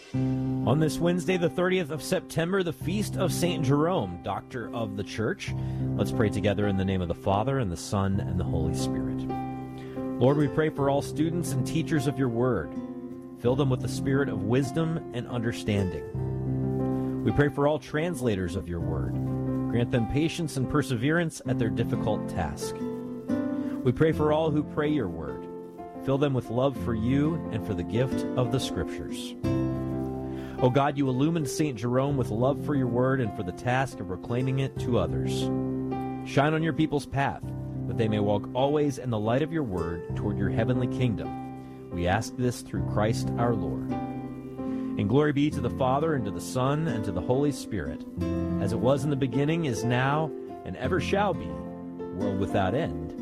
On this Wednesday, the 30th of September, the feast of St. Jerome, Doctor of the Church. Let's pray together in the name of the Father, and the Son, and the Holy Spirit. Lord, we pray for all students and teachers of your word. Fill them with the spirit of wisdom and understanding. We pray for all translators of your word. Grant them patience and perseverance at their difficult task. We pray for all who pray your word. Fill them with love for you and for the gift of the Scriptures. O God, you illumined St. Jerome with love for your word and for the task of proclaiming it to others. Shine on your people's path, that they may walk always in the light of your word toward your heavenly kingdom. We ask this through Christ our Lord. And glory be to the Father, and to the Son, and to the Holy Spirit, as it was in the beginning, is now, and ever shall be, world without end.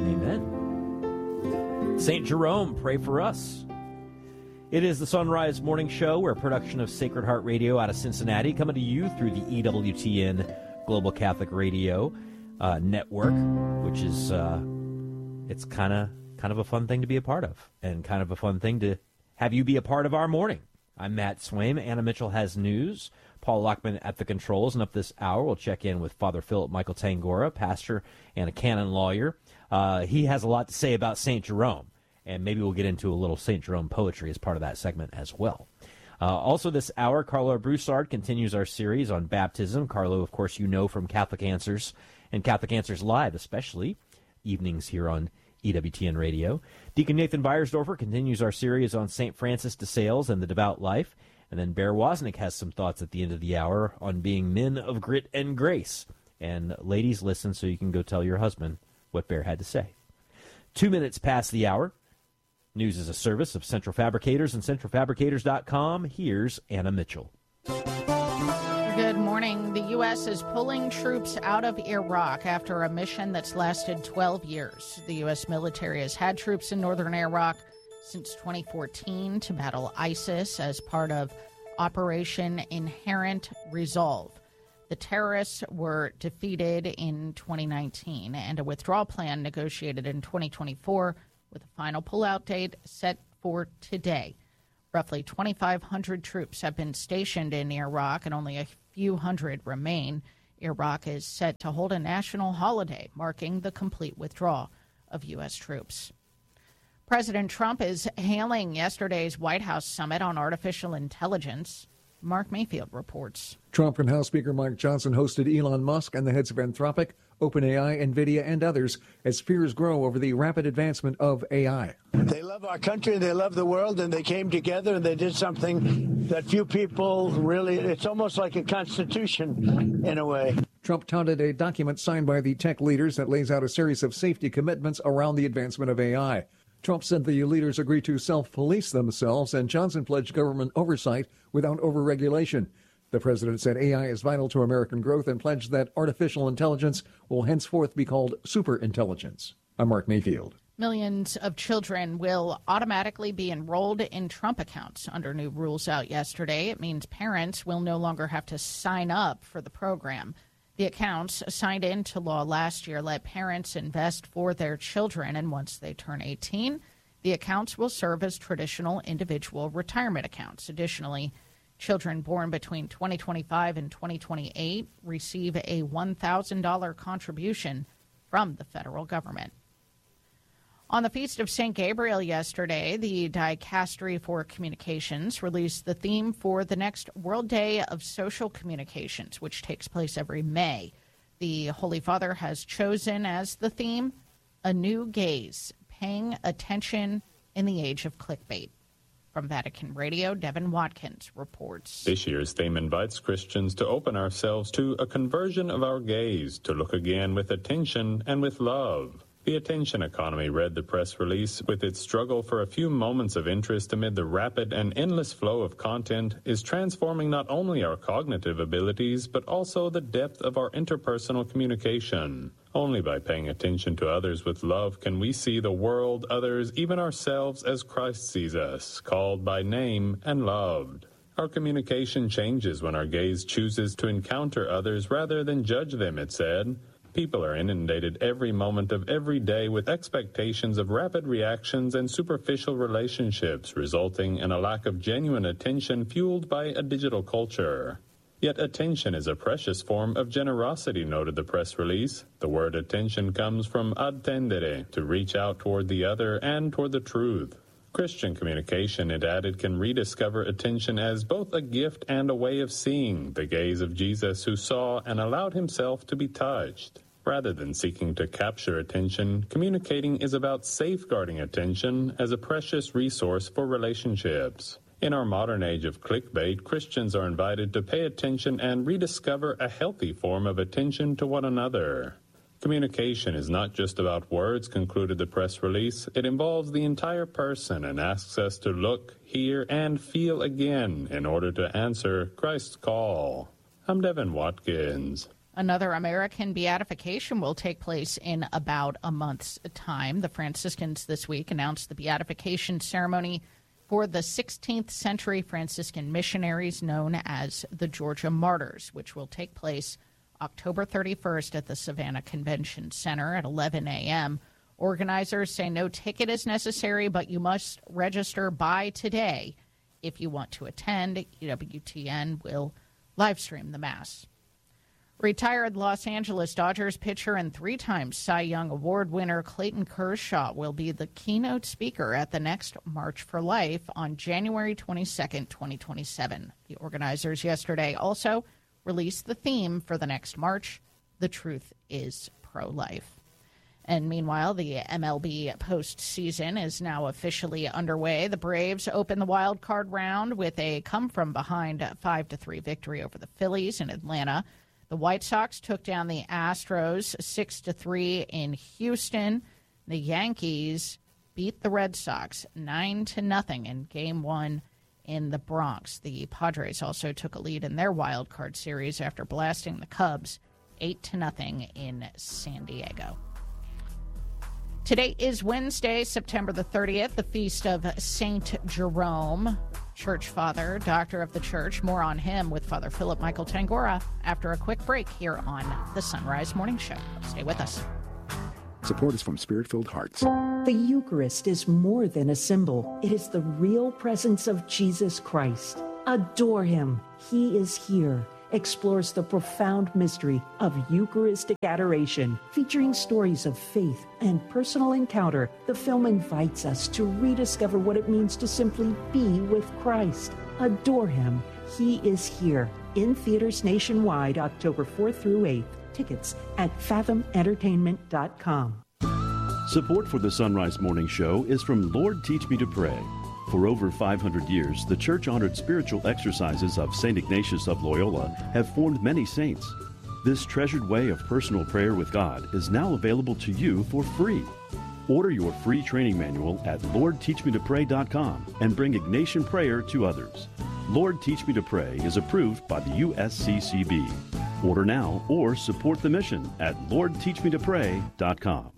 Amen. St. Jerome, pray for us. It is the Sunrise Morning Show. We're a production of Sacred Heart Radio out of Cincinnati, coming to you through the EWTN Global Catholic Radio Network, which is it's kind of a fun thing to be a part of, and kind of a fun thing to have you be a part of our morning. I'm Matt Swaim. Anna Mitchell has news. Paul Lockman at the controls, and up this hour we'll check in with Father Philip Michael Tangora, pastor and a canon lawyer. He has a lot to say about St. Jerome. And maybe we'll get into a little St. Jerome poetry as part of that segment as well. Also this hour, Carlo Broussard continues our series on baptism. Carlo, of course, you know from Catholic Answers and Catholic Answers Live, especially evenings here on EWTN Radio. Deacon Nathan Beiersdorfer continues our series on St. Francis de Sales and the devout life. And then Bear Wozniak has some thoughts at the end of the hour on being men of grit and grace. And ladies, listen so you can go tell your husband what Bear had to say. 2 minutes past the hour. News is a service of Central Fabricators and centralfabricators.com. Here's Anna Mitchell. Good morning. The U.S. is pulling troops out of Iraq after a mission that's lasted 12 years. The U.S. military has had troops in northern Iraq since 2014 to battle ISIS as part of Operation Inherent Resolve. The terrorists were defeated in 2019, and a withdrawal plan negotiated in 2024 with a final pullout date set for today. Roughly 2,500 troops have been stationed in Iraq, and only a few hundred remain. Iraq is set to hold a national holiday, marking the complete withdrawal of U.S. troops. President Trump is hailing yesterday's White House summit on artificial intelligence. Mark Mayfield reports. Trump and House Speaker Mike Johnson hosted Elon Musk and the heads of Anthropic, OpenAI, NVIDIA, and others as fears grow over the rapid advancement of AI. They love our country, they love the world, and they came together and they did something that few people really, it's almost like a constitution in a way. Trump touted a document signed by the tech leaders that lays out a series of safety commitments around the advancement of AI. Trump said the leaders agreed to self-police themselves, and Johnson pledged government oversight without overregulation. The president said AI is vital to American growth and pledged that artificial intelligence will henceforth be called superintelligence. I'm Mark Mayfield. Millions of children will automatically be enrolled in Trump accounts under new rules out yesterday. It means parents will no longer have to sign up for the program. The accounts signed into law last year let parents invest for their children, and once they turn 18, the accounts will serve as traditional individual retirement accounts. Additionally, children born between 2025 and 2028 receive a $1,000 contribution from the federal government. On the Feast of St. Gabriel yesterday, the Dicastery for Communications released the theme for the next World Day of Social Communications, which takes place every May. The Holy Father has chosen as the theme, A New Gaze, Paying Attention in the Age of Clickbait. From Vatican Radio, Devin Watkins reports. This year's theme invites Christians to open ourselves to a conversion of our gaze, to look again with attention and with love. The attention economy, read the press release, with its struggle for a few moments of interest amid the rapid and endless flow of content, is transforming not only our cognitive abilities, but also the depth of our interpersonal communication. Only by paying attention to others with love can we see the world, others, even ourselves as Christ sees us, called by name and loved. Our communication changes when our gaze chooses to encounter others rather than judge them, it said. People are inundated every moment of every day with expectations of rapid reactions and superficial relationships, resulting in a lack of genuine attention fueled by a digital culture. Yet attention is a precious form of generosity, noted the press release. The word attention comes from attendere, to reach out toward the other and toward the truth. Christian communication, it added, can rediscover attention as both a gift and a way of seeing, the gaze of Jesus who saw and allowed himself to be touched. Rather than seeking to capture attention, communicating is about safeguarding attention as a precious resource for relationships. In our modern age of clickbait, Christians are invited to pay attention and rediscover a healthy form of attention to one another. Communication is not just about words, concluded the press release. It involves the entire person and asks us to look, hear, and feel again in order to answer Christ's call. I'm Devin Watkins. Another American beatification will take place in about a month's time. The Franciscans this week announced the beatification ceremony for the 16th century Franciscan missionaries known as the Georgia Martyrs, which will take place October 31st at the Savannah Convention Center at 11 a.m. Organizers say no ticket is necessary, but you must register by today if you want to attend. EWTN will live stream the Mass. Retired Los Angeles Dodgers pitcher and three-time Cy Young Award winner Clayton Kershaw will be the keynote speaker at the next March for Life on January 22nd, 2027. The organizers yesterday also released the theme for the next March, The Truth is Pro-Life. And meanwhile, the MLB postseason is now officially underway. The Braves open the wild card round with a come-from-behind 5-3 victory over the Phillies in Atlanta. The White Sox took down the Astros 6-3 in Houston. The Yankees beat the Red Sox 9-0 in Game 1 in the Bronx. The Padres also took a lead in their wild card series after blasting the Cubs 8-0 in San Diego. Today is Wednesday, September the 30th, the feast of Saint Jerome, church father, doctor of the church. More on him with Father Philip Michael Tangora after a quick break here on the Sunrise Morning Show. Stay with us. Support is from Spirit-Filled Hearts. The Eucharist is more than a symbol. It is the real presence of Jesus Christ. Adore him. He is here. Explores the profound mystery of Eucharistic adoration. Featuring stories of faith and personal encounter, the film invites us to rediscover what it means to simply be with Christ. Adore him. He is here. In theaters nationwide, October 4th through 8th. Tickets at fathomentertainment.com. Support for the Sunrise Morning Show is from Lord Teach Me to Pray. For over 500 years, the church-honored spiritual exercises of St. Ignatius of Loyola have formed many saints. This treasured way of personal prayer with God is now available to you for free. Order your free training manual at LordTeachMeToPray.com and bring Ignatian prayer to others. Lord Teach Me to Pray is approved by the USCCB. Order now or support the mission at LordTeachMeToPray.com.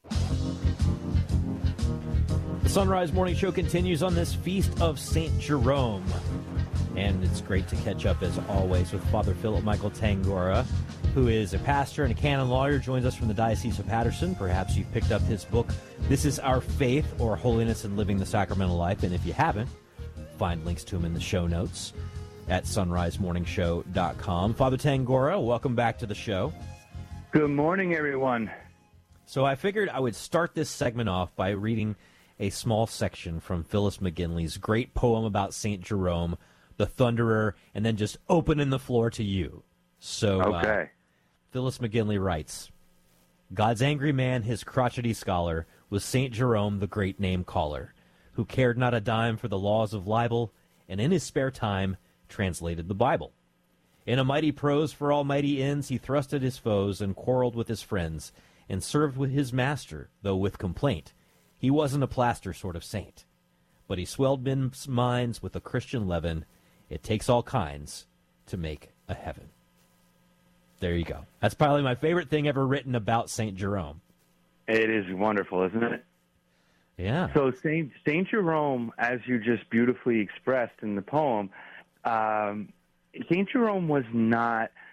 The Sunrise Morning Show continues on this feast of St. Jerome. And it's great to catch up, as always, with Father Philip Michael Tangora, who is a pastor and a canon lawyer, joins us from the Diocese of Patterson. Perhaps you've picked up his book, This is Our Faith, or Holiness in Living the Sacramental Life. And if you haven't, find links to him in the show notes at sunrisemorningshow.com. Father Tangora, welcome back to the show. Good morning, everyone. So I figured I would start this segment off by reading a small section from Phyllis McGinley's great poem about St. Jerome, The Thunderer, and then just opening the floor to you. So, okay. Phyllis McGinley writes, God's angry man, his crotchety scholar, was St. Jerome, the great name caller, who cared not a dime for the laws of libel, and in his spare time translated the Bible. In a mighty prose for almighty ends, he thrust at his foes and quarreled with his friends, and served with his master, though with complaint. He wasn't a plaster sort of saint, but he swelled men's minds with a Christian leaven. It takes all kinds to make a heaven. There you go. That's probably my favorite thing ever written about St. Jerome. It is wonderful, isn't it? Yeah. So St. Jerome, as you just beautifully expressed in the poem, St. Jerome was not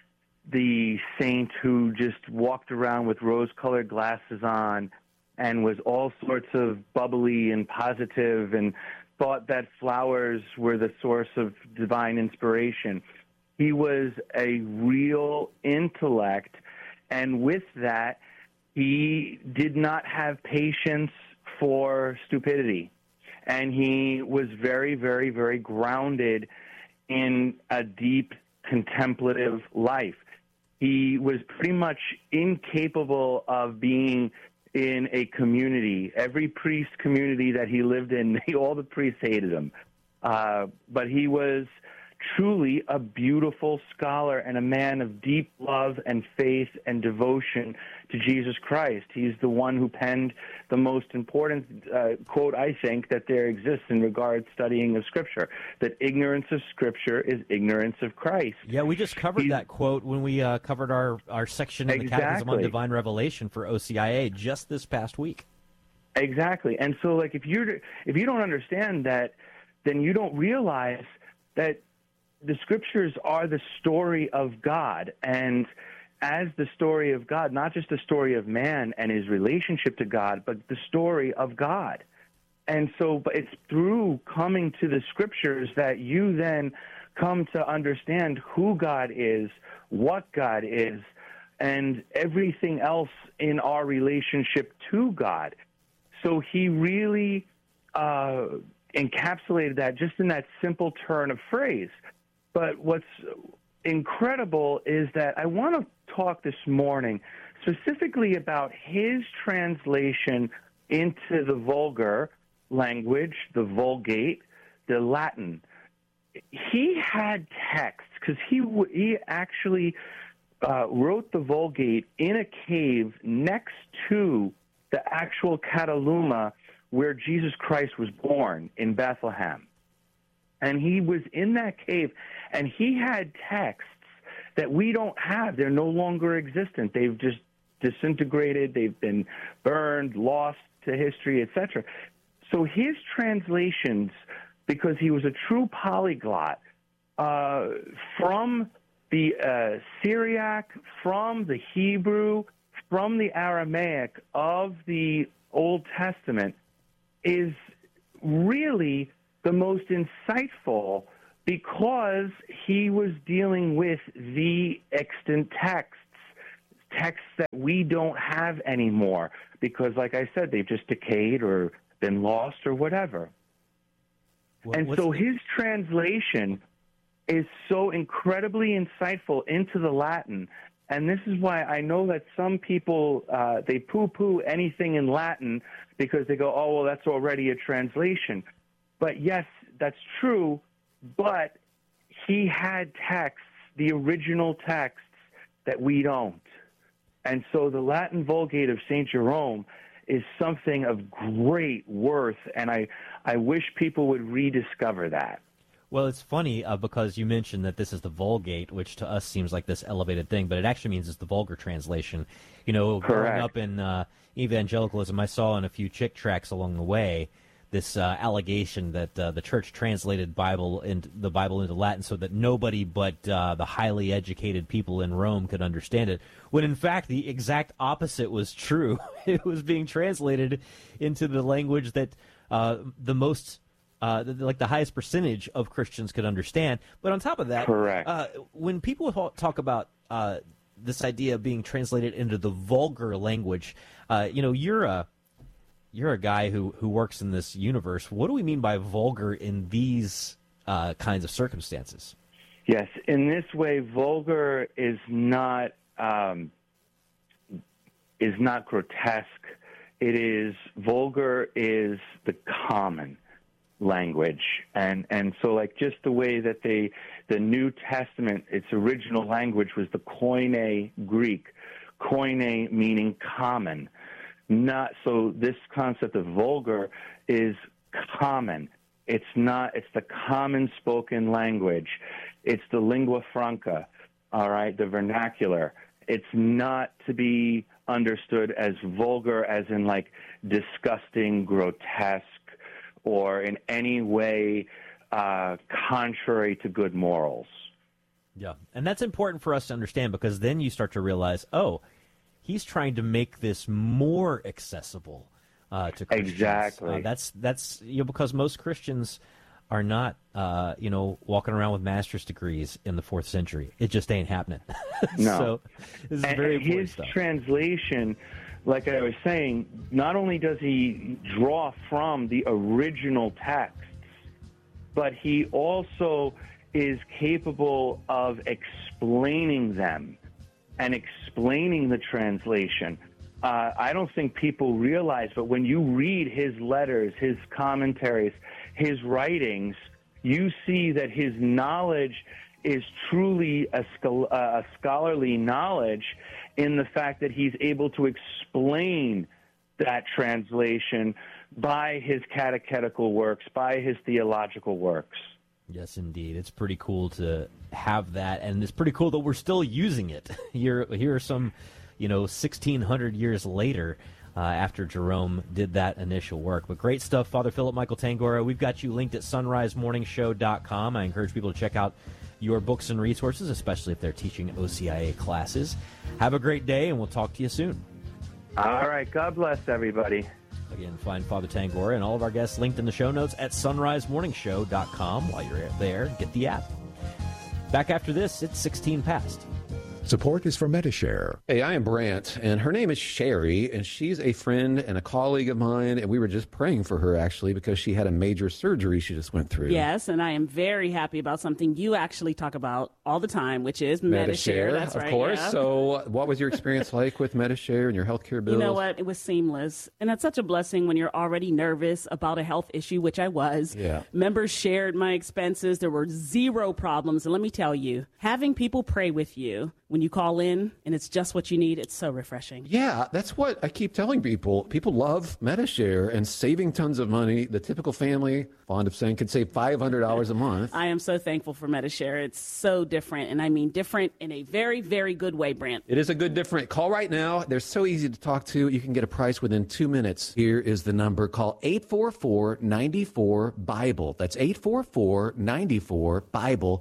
the saint who just walked around with rose-colored glasses on and was all sorts of bubbly and positive and thought that flowers were the source of divine inspiration. He was a real intellect, and with that, he did not have patience for stupidity. And he was very, very, very grounded in a deep contemplative life. He was pretty much incapable of being in a community. Every priest community that he lived in, all the priests hated him. But he was truly a beautiful scholar and a man of deep love and faith and devotion to Jesus Christ. He's the one who penned the most important quote, I think, that there exists in regards to studying of Scripture, that ignorance of Scripture is ignorance of Christ. Yeah, we just covered that quote when we covered our section in the Catechism on Divine Revelation for OCIA just this past week. Exactly. And so, like, if you don't understand that, then you don't realize that the Scriptures are the story of God, and as the story of God, not just the story of man and his relationship to God, but the story of God. And so but it's through coming to the Scriptures that you then come to understand who God is, what God is, and everything else in our relationship to God. So he really encapsulated that just in that simple turn of phrase. But what's incredible is that I want to talk this morning specifically about his translation into the vulgar language, the Vulgate, the Latin. He had texts because he actually wrote the Vulgate in a cave next to the actual Cataluma where Jesus Christ was born in Bethlehem. And he was in that cave, and he had texts that we don't have. They're no longer existent. They've just disintegrated. They've been burned, lost to history, etc. So his translations, because he was a true polyglot, from the Syriac, from the Hebrew, from the Aramaic of the Old Testament, is really the most insightful because he was dealing with the extant texts that we don't have anymore because, like I said, they've just decayed or been lost or whatever. So his translation is so incredibly insightful into the Latin, and this is why I know that some people, they poo-poo anything in Latin because they go, oh, well, that's already a translation. But yes, that's true, but he had texts, the original texts, that we don't. And so the Latin Vulgate of St. Jerome is something of great worth, and I wish people would rediscover that. Well, it's funny because you mentioned that this is the Vulgate, which to us seems like this elevated thing, but it actually means it's the vulgar translation. You know, growing up in evangelicalism, I saw in a few chick tracts along the way this allegation that the church translated the Bible into Latin so that nobody but the highly educated people in Rome could understand it, when in fact the exact opposite was true. It was being translated into the language that the most, like the highest percentage of Christians could understand. But on top of that, when people talk about this idea of being translated into the vulgar language, you're a guy who works in this universe. What do we mean by vulgar in these kinds of circumstances? Yes, in this way, vulgar is not grotesque. Vulgar is the common language, and so like just the way that the New Testament, its original language was the Koine Greek, Koine meaning common. Not so. This concept of vulgar is common. It's the common spoken language. It's the lingua franca. All right, the vernacular. It's not to be understood as vulgar, as in like disgusting, grotesque, or in any way contrary to good morals. Yeah, and that's important for us to understand, because then you start to realize, oh, he's trying to make this more accessible to Christians. Exactly. That's because most Christians are not walking around with master's degrees in the 4th century. It just ain't happening. No. So this is very important his stuff. Translation, like I was saying, not only does he draw from the original texts, but he also is capable of explaining them and explaining the translation. I don't think people realize, but when you read his letters, his commentaries, his writings, you see that his knowledge is truly a scholarly knowledge in the fact that he's able to explain that translation by his catechetical works, by his theological works. Yes, indeed. It's pretty cool to have that, and it's pretty cool that we're still using it. Here are some, 1,600 years later, after Jerome did that initial work. But great stuff, Father Philip Michael Tangora. We've got you linked at sunrisemorningshow.com. I encourage people to check out your books and resources, especially if they're teaching OCIA classes. Have a great day, and we'll talk to you soon. All right. God bless everybody. Again, find Father Tangora and all of our guests linked in the show notes at sunrisemorningshow.com. While you're there, get the app. Back after this, it's 16 past. Support is for Medi-Share. Hey, I am Brant, and her name is Sherry, and she's a friend and a colleague of mine, and we were just praying for her, actually, because she had a major surgery she just went through. Yes, and I am very happy about something you actually talk about all the time, which is Medi-Share. That's right, of course. Yeah. So what was your experience like with Medi-Share and your healthcare bills? You know what? It was seamless, and that's such a blessing when you're already nervous about a health issue, which I was. Yeah. Members shared my expenses. There were zero problems, and let me tell you, having people pray with you when you call in and it's just what you need, it's so refreshing. Yeah, that's what I keep telling people. People love Medi-Share and saving tons of money. The typical family, fond of saying, could save $500 a month. I am so thankful for Medi-Share. It's so different, and I mean different in a very, very good way, Brant. It is a good different. Call right now. They're so easy to talk to. You can get a price within 2 minutes. Here is the number. Call 844-94-BIBLE. That's 844-94-BIBLE.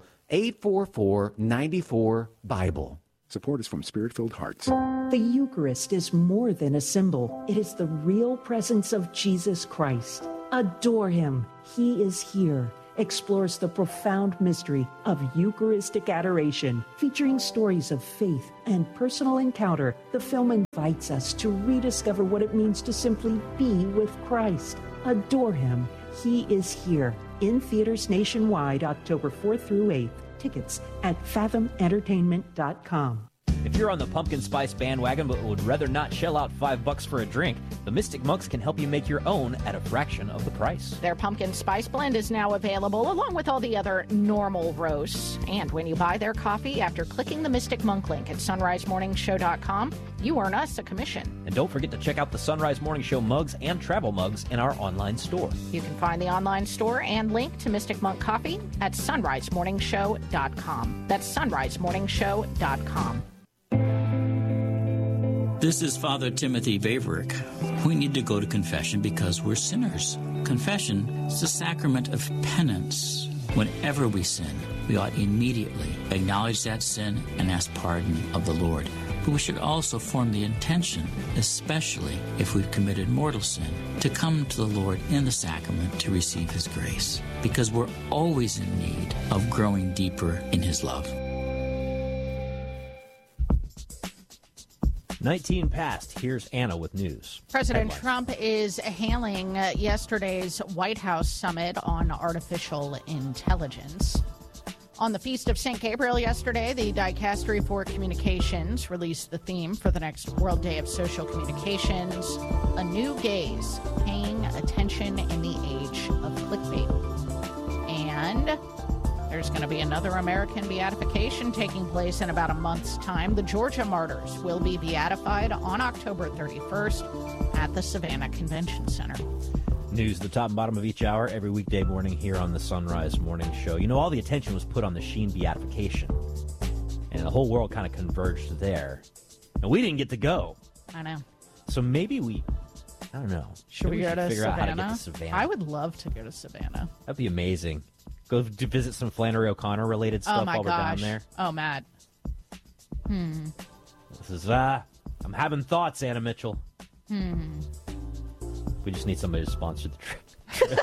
844-94-BIBLE. Support is from Spirit-Filled Hearts. The Eucharist is more than a symbol. It is the real presence of Jesus Christ. Adore him. He is here. Explores the profound mystery of Eucharistic adoration, featuring stories of faith and personal encounter. The film invites us to rediscover what it means to simply be with Christ. Adore him. He is here. In theaters nationwide, October 4th through 8th. Tickets at fathomentertainment.com. If you're on the pumpkin spice bandwagon but would rather not shell out $5 for a drink, the Mystic Monks can help you make your own at a fraction of the price. Their pumpkin spice blend is now available along with all the other normal roasts. And when you buy their coffee after clicking the Mystic Monk link at sunrisemorningshow.com, you earn us a commission. And don't forget to check out the Sunrise Morning Show mugs and travel mugs in our online store. You can find the online store and link to Mystic Monk Coffee at sunrisemorningshow.com. That's sunrisemorningshow.com. This is Father Timothy Vaverick. We need to go to confession because we're sinners. Confession is the sacrament of penance. Whenever we sin, we ought immediately acknowledge that sin and ask pardon of the Lord. But we should also form the intention, especially if we've committed mortal sin, to come to the Lord in the sacrament to receive His grace, because we're always in need of growing deeper in His love. 19 past. Here's Anna with news. President Trump is hailing yesterday's White House summit on artificial intelligence. On the Feast of St. Gabriel yesterday, the Dicastery for Communications released the theme for the next World Day of Social Communications, A New Gaze, Paying Attention in the Age of Clickbait. And there's going to be another American beatification taking place in about a month's time. The Georgia martyrs will be beatified on October 31st at the Savannah Convention Center. News, the top and bottom of each hour, every weekday morning here on the Sunrise Morning Show. You know, all the attention was put on the Sheen beatification, and the whole world kind of converged there. And we didn't get to go. I know. So maybe I don't know. Should we go to figure out how to Savannah? get to Savannah? I would love to go to Savannah. That'd be amazing. Go to visit some Flannery O'Connor related stuff while we're down there. Oh, Matt. This is, I'm having thoughts, Anna Mitchell. We just need somebody to sponsor the trip.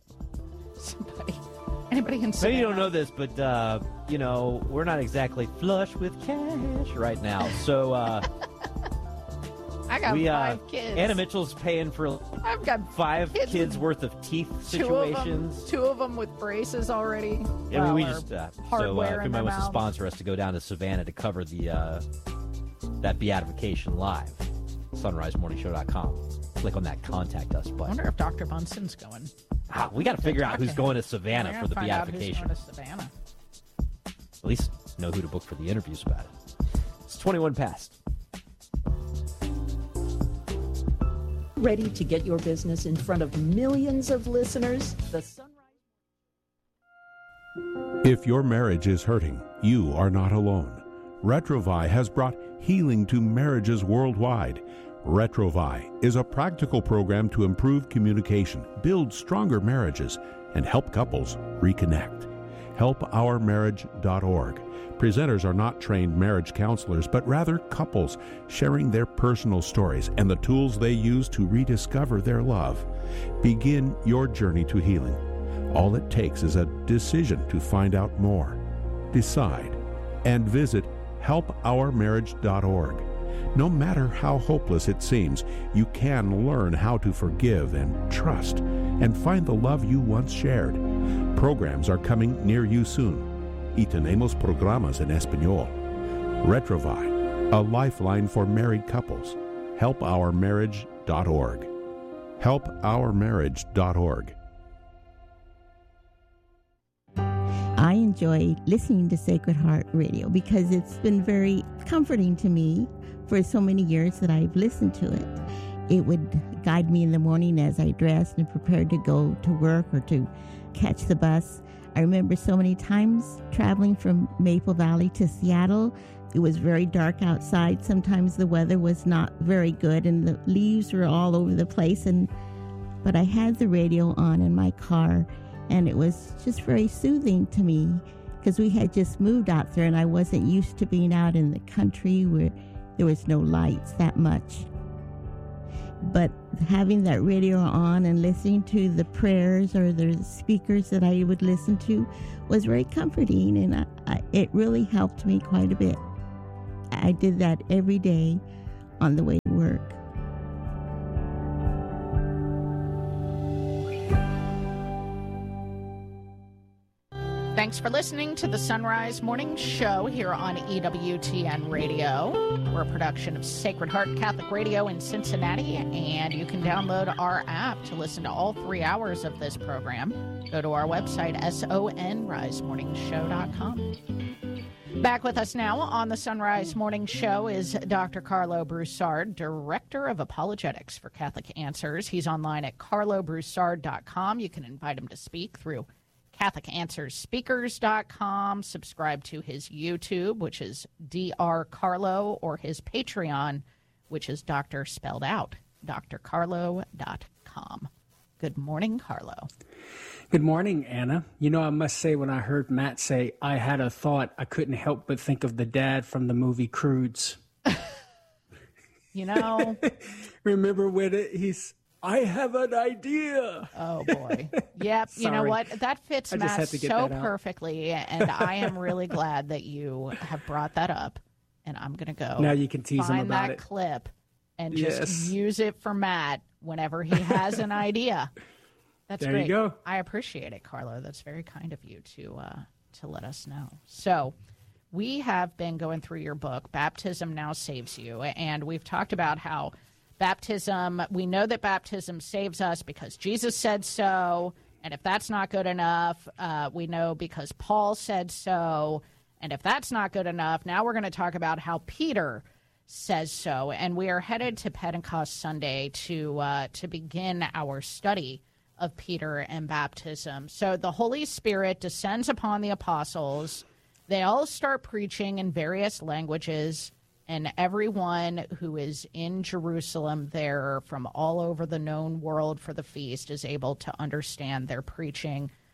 Anybody can say Maybe you don't know this, but, we're not exactly flush with cash right now. So, I got 5 kids. Anna Mitchell's paying for I've got 5 kids worth of teeth situations. Two of them with braces already. Yeah, we just, hardware if in their anybody wants to mouth. sponsor us to go down to Savannah to cover the that beatification live, sunrisemorningshow.com. Click on that contact us I button. wonder if Dr. Bunson's going. We got to figure out who's going to Savannah We're for the gonna find out who's beatification. going to Savannah. At least know who to book for the interviews about it. It's 21 past. Ready to get your business in front of millions of listeners? The Sunrise. If your marriage is hurting, you are not alone. Retrovai has brought healing to marriages worldwide. Retrovai is a practical program to improve communication, build stronger marriages, and help couples reconnect. HelpOurMarriage.org. Presenters are not trained marriage counselors, but rather couples sharing their personal stories and the tools they use to rediscover their love. Begin your journey to healing. All it takes is a decision to find out more. Decide and visit HelpOurMarriage.org. No matter how hopeless it seems, you can learn how to forgive and trust and find the love you once shared. Programs are coming near you soon. Y tenemos programas en español. Retrovai, a lifeline for married couples. HelpOurMarriage.org. HelpOurMarriage.org. I enjoy listening to Sacred Heart Radio because it's been very comforting to me for so many years that I've listened to it. It would guide me in the morning as I dressed and prepared to go to work or to catch the bus. I remember so many times traveling from Maple Valley to Seattle. It was very dark outside. Sometimes the weather was not very good and the leaves were all over the place. But I had the radio on in my car, and it was just very soothing to me because we had just moved out there and I wasn't used to being out in the country where there was no lights that much. But having that radio on and listening to the prayers or the speakers that I would listen to was very comforting, and it really helped me quite a bit. I did that every day on the way to work. Thanks for listening to the Sunrise Morning Show here on EWTN Radio. We're a production of Sacred Heart Catholic Radio in Cincinnati, and you can download our app to listen to all 3 hours of this program. Go to our website, sonrisemorningshow.com. Back with us now on the Sunrise Morning Show is Dr. Carlo Broussard, Director of Apologetics for Catholic Answers. He's online at carlobroussard.com. You can invite him to speak through CatholicAnswersSpeakers.com. Subscribe to his YouTube, which is Dr. Carlo, or his Patreon, which is Dr. spelled out, drcarlo.com. Good morning, Carlo. Good morning, Anna. You know, I must say, when I heard Matt say, I had a thought, I couldn't help but think of the dad from the movie Croods. You know. Remember when he's, I have an idea. Oh, boy. Yep. You know what? That fits Matt so perfectly, and I am really glad that you have brought that up, and I'm going to go now you can tease him find about that it. clip and just use it for Matt whenever he has an idea. That's there great. You go. I appreciate it, Carlo. That's very kind of you to let us know. So we have been going through your book, Baptism Now Saves You, and we've talked about how baptism, we know that baptism saves us because Jesus said so, and if that's not good enough, we know because Paul said so, and if that's not good enough, now we're going to talk about how Peter says so, and we are headed to Pentecost Sunday to begin our study of Peter and baptism. So the Holy Spirit descends upon the apostles. They all start preaching in various languages, and everyone who is in Jerusalem there from all over the known world for the feast is able to understand their preaching.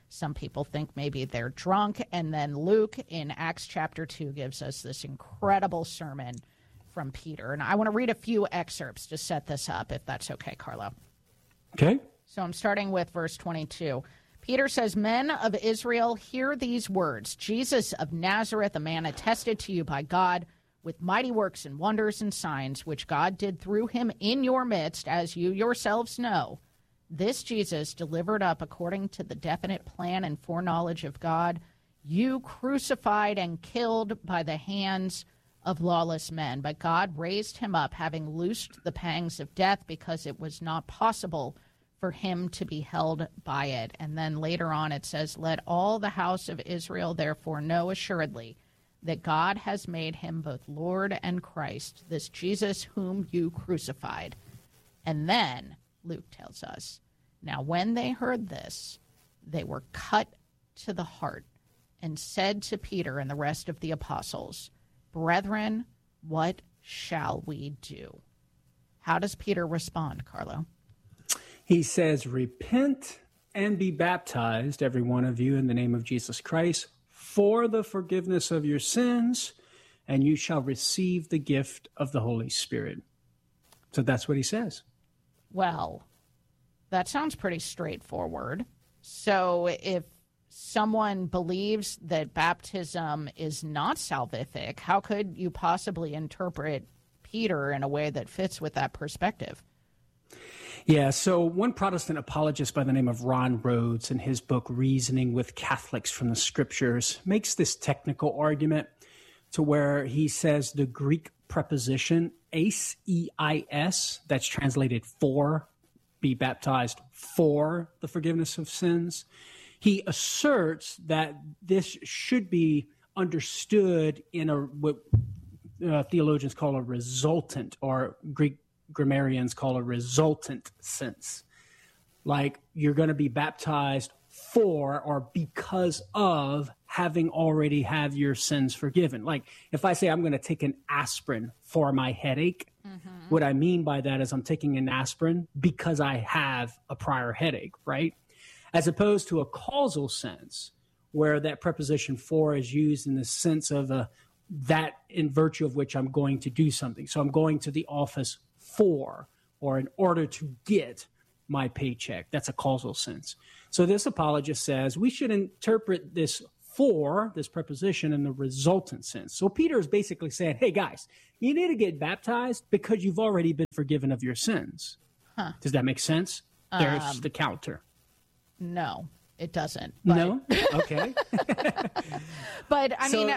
Some people think maybe they're drunk. And then Luke in Acts chapter 2 gives us this incredible sermon from Peter. And I want to read a few excerpts to set this up, if that's okay, Carlo. Okay. So I'm starting with verse 22. Peter says, "Men of Israel, hear these words. Jesus of Nazareth, a man attested to you by God with mighty works and wonders and signs, which God did through him in your midst, as you yourselves know. This Jesus, delivered up according to the definite plan and foreknowledge of God, you crucified and killed by the hands of lawless men. But God raised him up, having loosed the pangs of death, because it was not possible for him to be held by it." And then later on it says, "Let all the house of Israel therefore know assuredly that God has made him both Lord and Christ, this Jesus whom you crucified." And then Luke tells us, "Now when they heard this, they were cut to the heart and said to Peter and the rest of the apostles, 'Brethren, what shall we do?'" How does Peter respond, Carlo? He says, "Repent and be baptized, every one of you, in the name of Jesus Christ, for the forgiveness of your sins, and you shall receive the gift of the Holy Spirit." So that's what he says. Well, that sounds pretty straightforward. So if someone believes that baptism is not salvific, how could you possibly interpret Peter in a way that fits with that perspective? Yeah, so one Protestant apologist by the name of Ron Rhodes, in his book Reasoning with Catholics from the Scriptures, makes this technical argument to where he says the Greek preposition eis, E-I-S, that's translated for, be baptized for the forgiveness of sins. He asserts that this should be understood in what theologians call a resultant, or Greek grammarians call a resultant sense. Like you're going to be baptized for or because of having already had your sins forgiven. Like if I say I'm going to take an aspirin for my headache, what I mean by that is I'm taking an aspirin because I have a prior headache, right? As opposed to a causal sense where that preposition for is used in the sense of that in virtue of which I'm going to do something. So I'm going to the office for, or in order to get my paycheck. That's a causal sense. So this apologist says we should interpret this for, this preposition, in the resultant sense. So Peter is basically saying, hey guys, you need to get baptized because you've already been forgiven of your sins. Huh. Does that make sense? There's the counter. No, it doesn't. But... No? Okay. But I mean,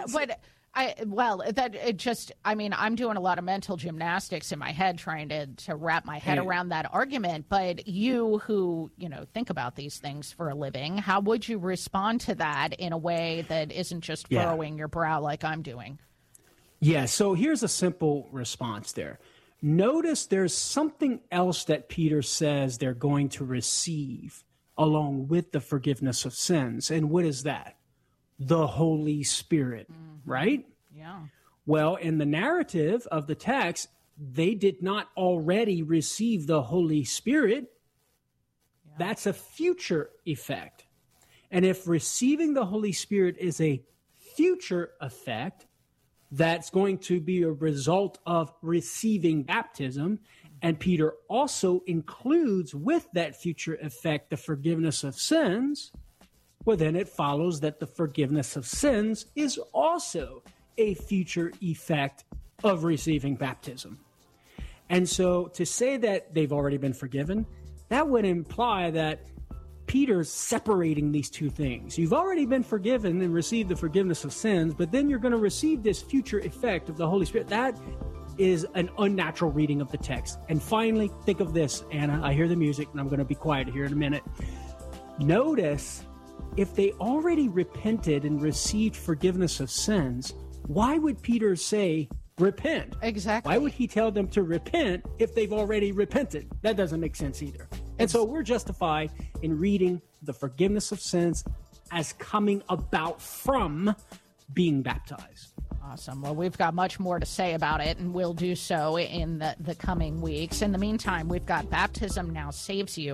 I'm doing a lot of mental gymnastics in my head trying to wrap my head around that argument. But you who, think about these things for a living, how would you respond to that in a way that isn't just furrowing your brow like I'm doing? Yeah, so here's a simple response there. Notice there's something else that Peter says they're going to receive along with the forgiveness of sins. And what is that? The Holy Spirit, right? Yeah. Well, in the narrative of the text, they did not already receive the Holy Spirit. Yeah. That's a future effect. And if receiving the Holy Spirit is a future effect, that's going to be a result of receiving baptism. And Peter also includes with that future effect the forgiveness of sins. Well, then it follows that the forgiveness of sins is also a future effect of receiving baptism. And so to say that they've already been forgiven, that would imply that Peter's separating these two things. You've already been forgiven and received the forgiveness of sins, but then you're going to receive this future effect of the Holy Spirit. That is an unnatural reading of the text. And finally, think of this, Anna. I hear the music, and I'm going to be quiet here in a minute. Notice, if they already repented and received forgiveness of sins, why would Peter say, repent? Exactly. Why would he tell them to repent if they've already repented? That doesn't make sense either. And so we're justified in reading the forgiveness of sins as coming about from being baptized. Awesome. Well, we've got much more to say about it, and we'll do so in the coming weeks. In the meantime, we've got Baptism Now Saves You,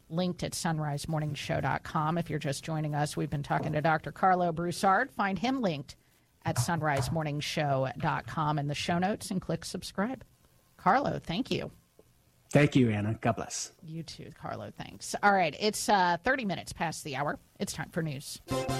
linked at sunrisemorningshow.com. If you're just joining us, we've been talking to Dr. Carlo Broussard. Find him linked at sunrisemorningshow.com in the show notes and click subscribe. Carlo, thank you. Thank you, Anna. God bless. You too, Carlo. Thanks. All right, it's 30 minutes past the hour. It's time for news.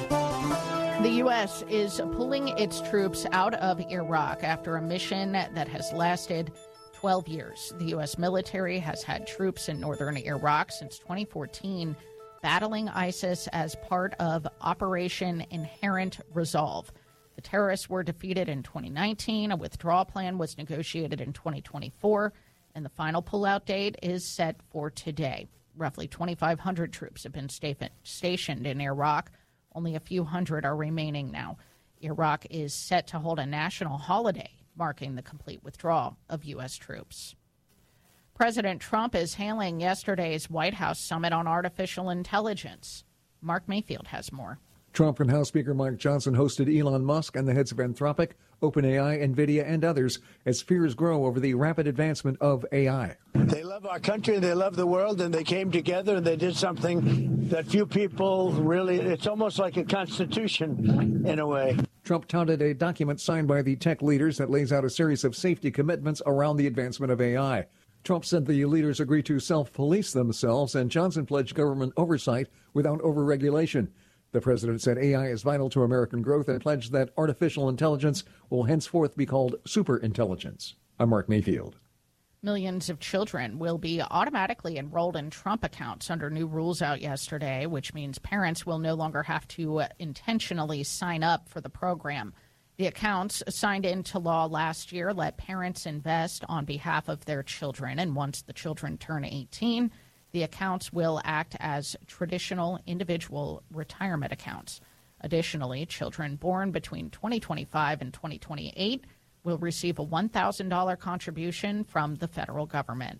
The U.S. is pulling its troops out of Iraq after a mission that has lasted 12 years. The U.S. military has had troops in northern Iraq since 2014, battling ISIS as part of Operation Inherent Resolve. The terrorists were defeated in 2019. A withdrawal plan was negotiated in 2024, and the final pullout date is set for today. Roughly 2,500 troops have been stationed in Iraq. Only a few hundred are remaining now. Iraq is set to hold a national holiday marking the complete withdrawal of U.S. troops. President Trump is hailing yesterday's White House summit on artificial intelligence. Mark Mayfield has more. Trump and House Speaker Mike Johnson hosted Elon Musk and the heads of Anthropic, OpenAI, NVIDIA, and others as fears grow over the rapid advancement of AI. They love our country, they love the world, and they came together and they did something that few people really, it's almost like a constitution in a way. Trump touted a document signed by the tech leaders that lays out a series of safety commitments around the advancement of AI. Trump said the leaders agreed to self-police themselves, and Johnson pledged government oversight without overregulation. The president said AI is vital to American growth and pledged that artificial intelligence will henceforth be called superintelligence. I'm Mark Mayfield. Millions of children will be automatically enrolled in Trump accounts under new rules out yesterday, which means parents will no longer have to intentionally sign up for the program. The accounts signed into law last year let parents invest on behalf of their children, and once the children turn 18, the accounts will act as traditional individual retirement accounts. Additionally, children born between 2025 and 2028 will receive a $1,000 contribution from the federal government.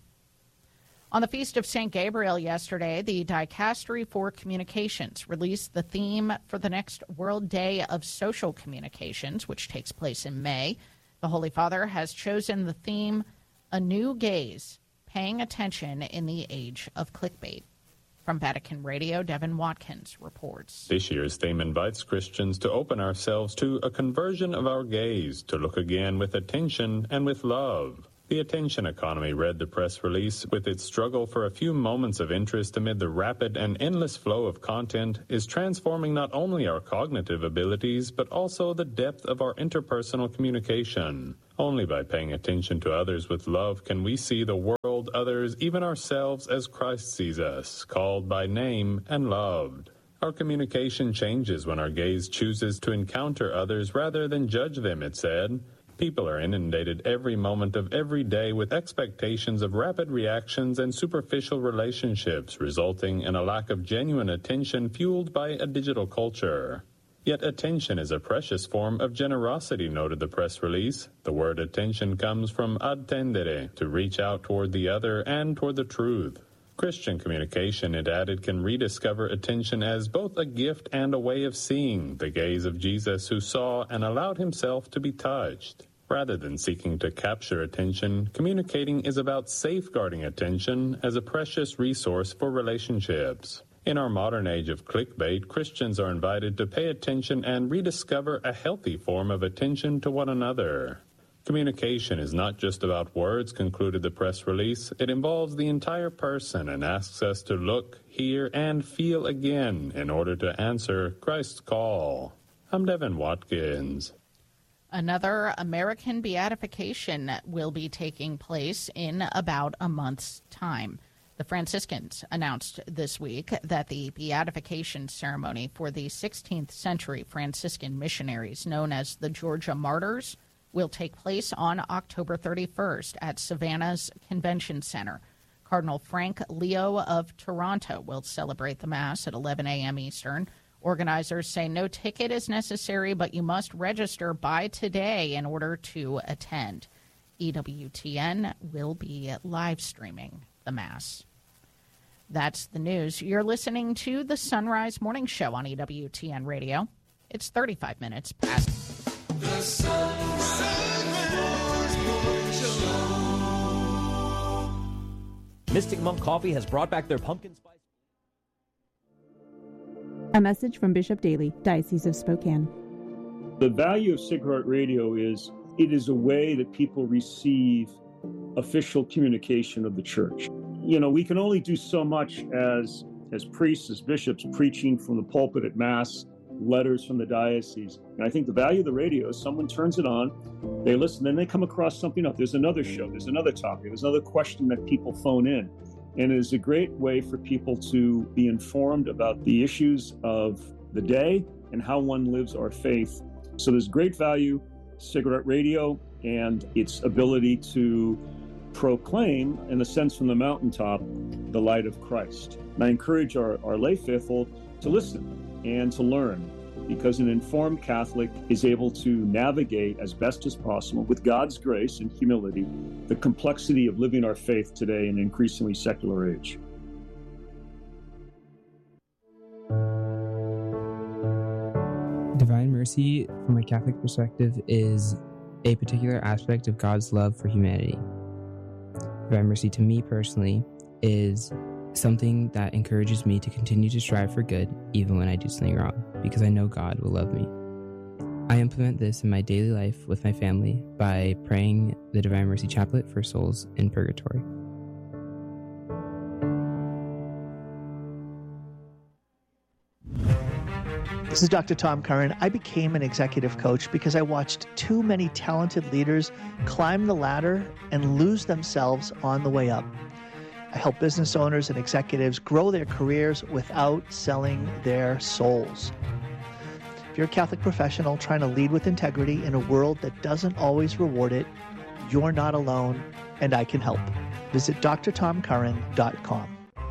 On the Feast of St. Gabriel yesterday, the Dicastery for Communications released the theme for the next World Day of Social Communications, which takes place in May. The Holy Father has chosen the theme, A New Gaze, Paying Attention in the Age of Clickbait. From Vatican Radio, Devin Watkins reports. This year's theme invites Christians to open ourselves to a conversion of our gaze, to look again with attention and with love. The attention economy read the press release with its struggle for a few moments of interest amid the rapid and endless flow of content is transforming not only our cognitive abilities, but also the depth of our interpersonal communication. Only by paying attention to others with love can we see the world, others, even ourselves as Christ sees us, called by name and loved. Our communication changes when our gaze chooses to encounter others rather than judge them, it said. People are inundated every moment of every day with expectations of rapid reactions and superficial relationships, resulting in a lack of genuine attention fueled by a digital culture. Yet attention is a precious form of generosity, noted the press release. The word attention comes from attendere, to reach out toward the other and toward the truth. Christian communication, it added, can rediscover attention as both a gift and a way of seeing, the gaze of Jesus who saw and allowed himself to be touched. Rather than seeking to capture attention, communicating is about safeguarding attention as a precious resource for relationships. In our modern age of clickbait, Christians are invited to pay attention and rediscover a healthy form of attention to one another. Communication is not just about words, concluded the press release. It involves the entire person and asks us to look, hear, and feel again in order to answer Christ's call. I'm Devin Watkins. Another American beatification will be taking place in about a month's time. The Franciscans announced this week that the beatification ceremony for the 16th century Franciscan missionaries known as the Georgia Martyrs will take place on October 31st at Savannah's Convention Center. Cardinal Frank Leo of Toronto will celebrate the Mass at 11 a.m. Eastern. Organizers say no ticket is necessary, but you must register by today in order to attend. EWTN will be live streaming the Mass. That's the news. You're listening to the Sunrise Morning Show on EWTN Radio. It's 35 minutes past. The Sunrise Morning Show. Mystic Monk Coffee has brought back their pumpkin spice. A message from Bishop Daly, Diocese of Spokane. The value of Sacred Heart Radio is it is a way that people receive official communication of the church. You know, we can only do so much as priests, as bishops, preaching from the pulpit at Mass, letters from the diocese. And I think the value of the radio is someone turns it on, they listen, then they come across something else. There's another show, there's another topic, there's another question that people phone in. And it is a great way for people to be informed about the issues of the day and how one lives our faith. So there's great value, Sacred Heart Radio, and its ability to proclaim, in a sense from the mountaintop, the light of Christ. And I encourage our lay faithful to listen and to learn, because an informed Catholic is able to navigate as best as possible, with God's grace and humility, the complexity of living our faith today in an increasingly secular age. Divine mercy, from a Catholic perspective, is a particular aspect of God's love for humanity. Divine mercy, to me personally, is something that encourages me to continue to strive for good even when I do something wrong, because I know God will love me. I implement this in my daily life with my family by praying the Divine Mercy Chaplet for souls in purgatory. This is Dr. Tom Curran. I became an executive coach because I watched too many talented leaders climb the ladder and lose themselves on the way up. I help business owners and executives grow their careers without selling their souls. If you're a Catholic professional trying to lead with integrity in a world that doesn't always reward it, you're not alone, and I can help. Visit drtomcurran.com.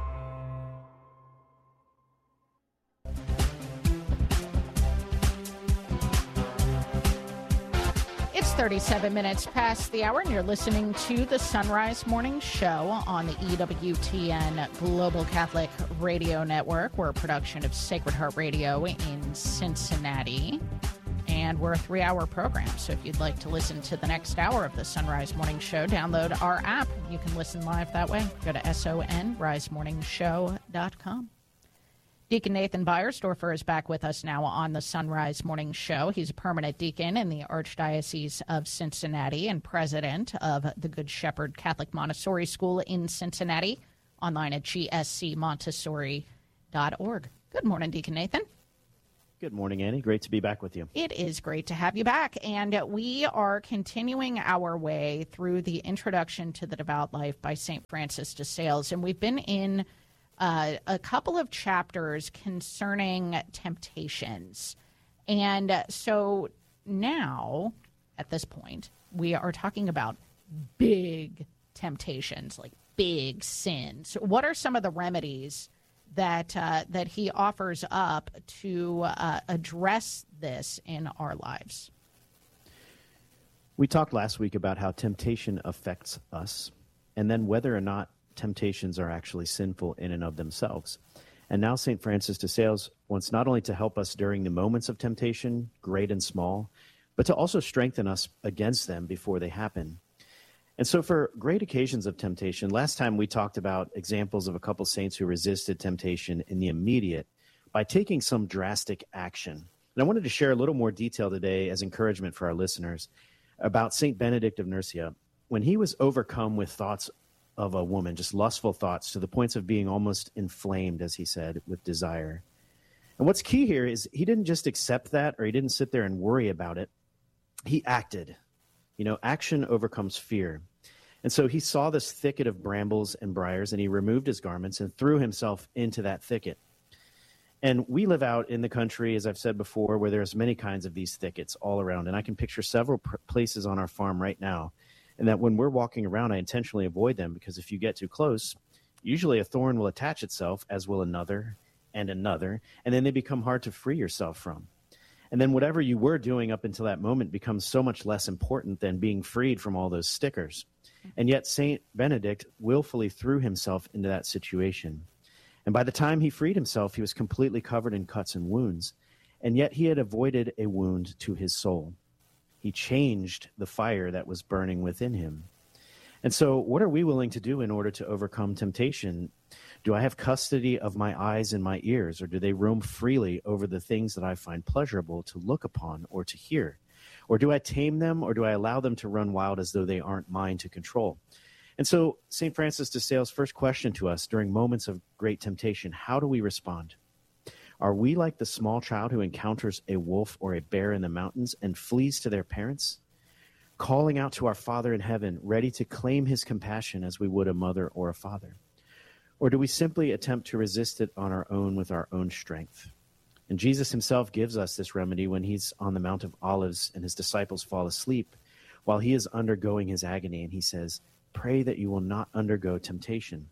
It's 37 minutes past the hour, and you're listening to the Sunrise Morning Show on the EWTN Global Catholic Radio Network. We're a production of Sacred Heart Radio in Cincinnati, and we're a 3-hour program. So if you'd like to listen to the next hour of the Sunrise Morning Show, download our app. You can listen live that way. Go to sonrisemorningshow.com. Deacon Nathan Beiersdorfer is back with us now on the Sunrise Morning Show. He's a permanent deacon in the Archdiocese of Cincinnati and president of the Good Shepherd Catholic Montessori School in Cincinnati, online at gscmontessori.org. Good morning, Deacon Nathan. Good morning, Annie. Great to be back with you. It is great to have you back. And we are continuing our way through the Introduction to the Devout Life by St. Francis de Sales. And we've been in a couple of chapters concerning temptations. And so now, at this point, we are talking about big temptations, like big sins. What are some of the remedies that he offers up to address this in our lives? We talked last week about how temptation affects us, and then whether or not temptations are actually sinful in and of themselves. And now St. Francis de Sales wants not only to help us during the moments of temptation, great and small, but to also strengthen us against them before they happen. And so for great occasions of temptation, last time we talked about examples of a couple saints who resisted temptation in the immediate by taking some drastic action. And I wanted to share a little more detail today as encouragement for our listeners about St. Benedict of Nursia. When he was overcome with thoughts of a woman, just lustful thoughts to the points of being almost inflamed, as he said, with desire. And what's key here is he didn't just accept that, or he didn't sit there and worry about it. He acted. You know, action overcomes fear. And so he saw this thicket of brambles and briars, and he removed his garments and threw himself into that thicket. And we live out in the country, as I've said before, where there's many kinds of these thickets all around. And I can picture several places on our farm right now, and that when we're walking around, I intentionally avoid them, because if you get too close, usually a thorn will attach itself, as will another, and then they become hard to free yourself from. And then whatever you were doing up until that moment becomes so much less important than being freed from all those stickers. And yet St. Benedict willfully threw himself into that situation. And by the time he freed himself, he was completely covered in cuts and wounds. And yet he had avoided a wound to his soul. He changed the fire that was burning within him. And so what are we willing to do in order to overcome temptation? Do I have custody of my eyes and my ears, or do they roam freely over the things that I find pleasurable to look upon or to hear? Or do I tame them, or do I allow them to run wild as though they aren't mine to control? And so St. Francis de Sales' first question to us during moments of great temptation, how do we respond? Are we like the small child who encounters a wolf or a bear in the mountains and flees to their parents, calling out to our Father in heaven, ready to claim his compassion as we would a mother or a father? Or do we simply attempt to resist it on our own with our own strength? And Jesus himself gives us this remedy when he's on the Mount of Olives and his disciples fall asleep while he is undergoing his agony. And he says, pray that you will not undergo temptation.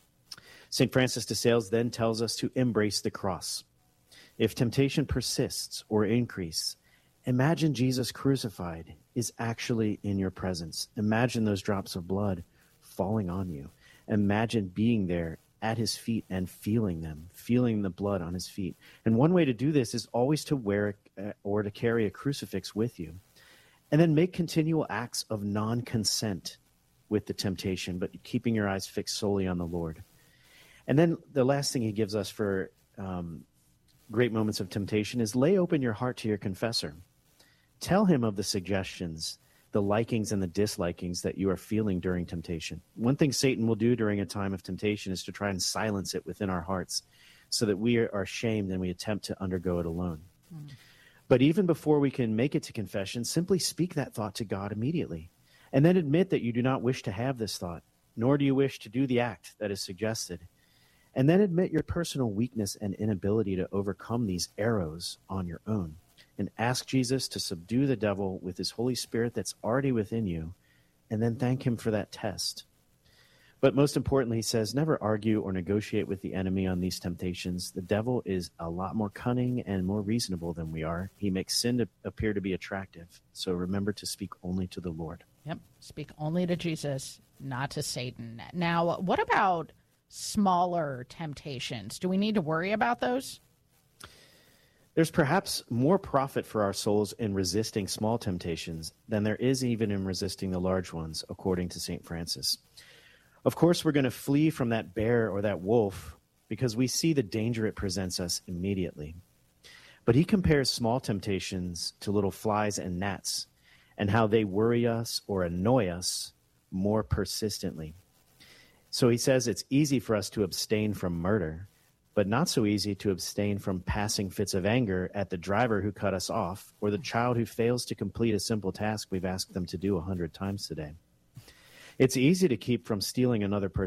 St. Francis de Sales then tells us to embrace the cross. If temptation persists or increases, imagine Jesus crucified is actually in your presence. Imagine those drops of blood falling on you. Imagine being there at his feet and feeling them, feeling the blood on his feet. And one way to do this is always to wear or to carry a crucifix with you. And then make continual acts of non-consent with the temptation, but keeping your eyes fixed solely on the Lord. And then the last thing he gives us for great moments of temptation is lay open your heart to your confessor. Tell him of the suggestions, the likings and the dislikings that you are feeling during temptation. One thing Satan will do during a time of temptation is to try and silence it within our hearts so that we are shamed and we attempt to undergo it alone. But even before we can make it to confession, simply speak that thought to God immediately. And then admit that you do not wish to have this thought, nor do you wish to do the act that is suggested. And then admit your personal weakness and inability to overcome these arrows on your own. And ask Jesus to subdue the devil with his Holy Spirit that's already within you, and then thank him for that test. But most importantly, he says, never argue or negotiate with the enemy on these temptations. The devil is a lot more cunning and more reasonable than we are. He makes sin to appear to be attractive. So remember to speak only to the Lord. Yep, speak only to Jesus, not to Satan. Now, what about smaller temptations? Do we need to worry about those? There's perhaps more profit for our souls in resisting small temptations than there is even in resisting the large ones, according to St. Francis. Of course, we're going to flee from that bear or that wolf because we see the danger it presents us immediately. But he compares small temptations to little flies and gnats and how they worry us or annoy us more persistently. So he says it's easy for us to abstain from murder, but not so easy to abstain from passing fits of anger at the driver who cut us off or the child who fails to complete a simple task we've asked them to do 100 times today. It's easy to keep from stealing another person's